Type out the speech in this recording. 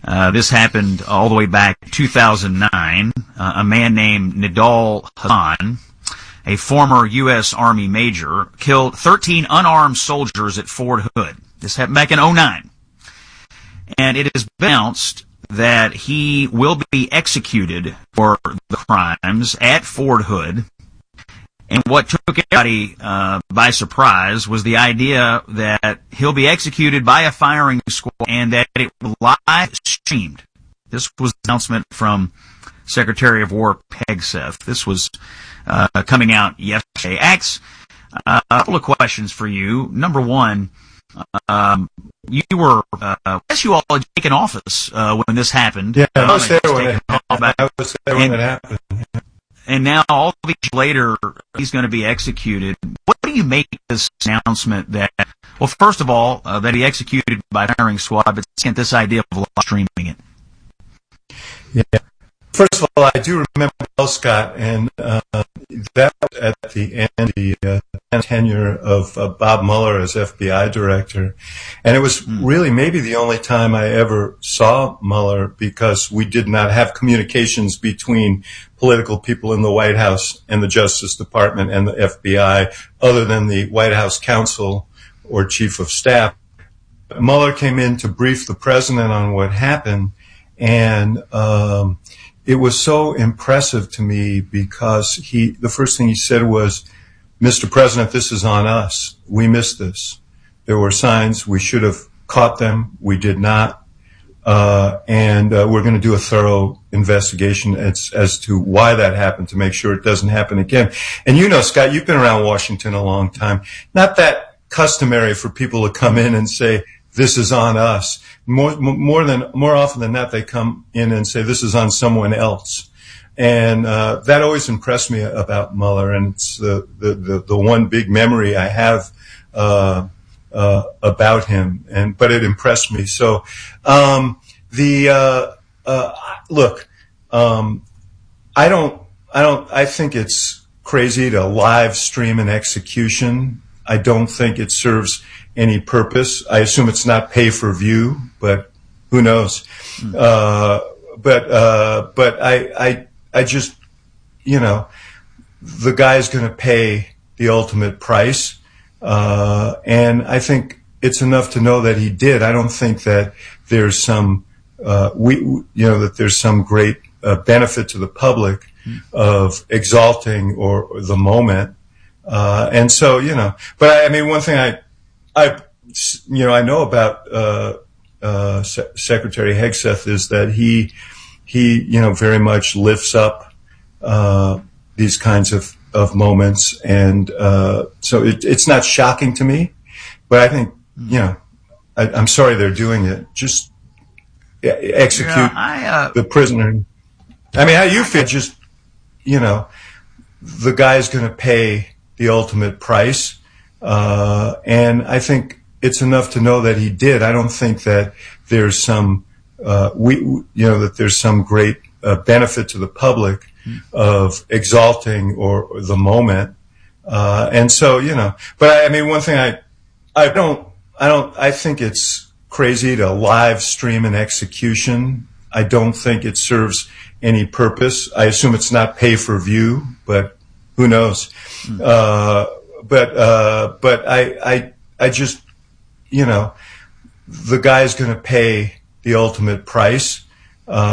This happened all the way back in 2009. A man named Nidal Hasan, a former U.S. Army major, killed 13 unarmed soldiers at Fort Hood. This happened back in 2009. And it is announced that he will be executed for the crimes at Fort Hood. And what took everybody by surprise was the idea that he'll be executed by a firing squad and that it will live streamed. This was the announcement from Secretary of War Hegseth. This was coming out yesterday. Axe, a couple of questions for you. Number one, you were, I guess you all had taken office when this happened. Yeah, I was there when it happened. And now, all these years later, he's going to be executed. What do you make of this announcement that, well, first of all, that he executed by firing squad, but second, this idea of live streaming it? Yeah. First of all, I do remember well, Scott, and that was at the end of the tenure of Bob Mueller as FBI director. And it was really maybe the only time I ever saw Mueller, because we did not have communications between political people in the White House and the Justice Department and the FBI, other than the White House counsel or chief of staff. Mueller came in to brief the president on what happened, and it was so impressive to me because the first thing he said was, "Mr. President, this is on us. We missed this. There were signs. We should have caught them. We did not. And we're going to do a thorough investigation as to why that happened to make sure it doesn't happen again." And you know, Scott, you've been around Washington a long time. Not that customary for people to come in and say, "This is on us." More often than not, they come in and say, "This is on someone else." And that always impressed me about Mueller, and it's the one big memory I have about him. But it impressed me. So look, I think it's crazy to live stream an execution. I don't think it serves any purpose. I assume it's not pay for view, but who knows? But I just, you know, the guy's going to pay the ultimate price, and I think it's enough to know that he did. I don't think that there's some, that there's some great benefit to the public of exalting or the moment, and so, you know. But I mean, one thing I know about Secretary Hegseth is that he very much lifts up these kinds of moments, and so it's not shocking to me. But I think, I'm sorry they're doing it. Just execute the prisoner. I mean, how you feel? Just, the guy's going to pay the ultimate price, and I think it's enough to know that he did. I don't think that there's some, that there's some great benefit to the public of exalting or the moment, and so, But I mean, one thing I think it's crazy to live stream an execution. I don't think it serves any purpose. I assume it's not pay for view, but who knows? But I just, the guy's going to pay the ultimate price.